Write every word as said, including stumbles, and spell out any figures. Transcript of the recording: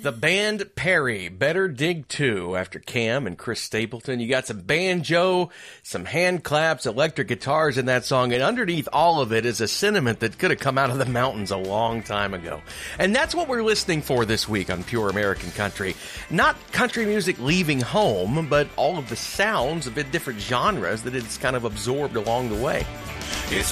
The band Perry, Better Dig two, after Cam and Chris Stapleton. You got some banjo, some hand claps, electric guitars in that song, and underneath all of it is a sentiment that could have come out of the mountains a long time ago. And that's what we're listening for this week on Pure American Country. Not country music leaving home, but all of the sounds of different genres that it's kind of absorbed along the way.